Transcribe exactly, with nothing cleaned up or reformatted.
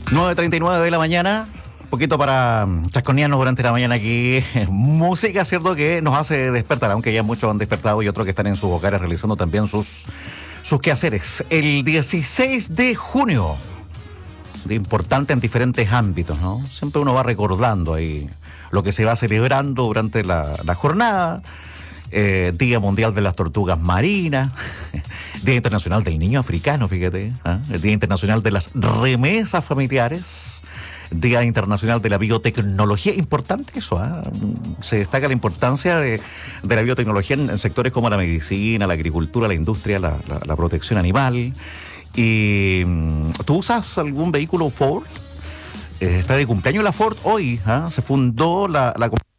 nueve treinta y nueve de la mañana, un poquito para chasconearnos durante la mañana aquí. Música, cierto, que nos hace despertar, aunque ya muchos han despertado y otros que están en sus hogares realizando también sus, sus quehaceres. El dieciséis de junio, de importante en diferentes ámbitos, ¿no? Siempre uno va recordando ahí lo que se va celebrando durante la, la jornada. Eh, Día Mundial de las Tortugas Marinas, Día Internacional del Niño Africano, fíjate, ¿eh? El Día Internacional de las Remesas Familiares, Día Internacional de la Biotecnología. Importante eso, ¿eh? Se destaca la importancia de, de la biotecnología en, en sectores como la medicina, la agricultura, la industria, la, la, la protección animal. Y ¿tú usas algún vehículo Ford? Eh, está de cumpleaños la Ford hoy, ¿eh? Se fundó la, la